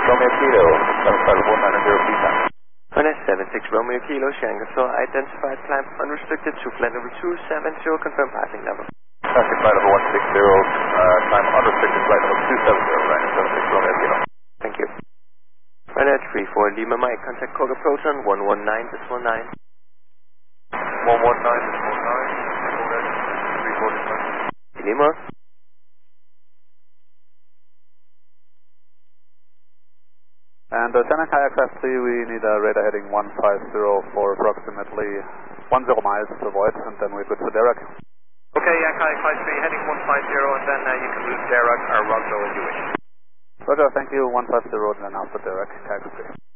Romeo Kilo, 75190 feet time. 76 Romeo Kilo, Shanghai control identified, climb unrestricted to flight level 270, confirm passing level. Passing flight level 160, climb unrestricted flight level 270, right, 76 Romeo Kilo. Thank you. Runway 34 Lima Mike, contact Coga Proton 119.19. 119.19, Lima. And Shanghai XFC, we need a radar heading 150 for approximately 10 miles to avoid, and then we're good for Derek. Okay, Yankee 53 heading 150, and then you can move Derek or Roswell as you wish. Roger, thank you, 150, and then after Derek, taxi.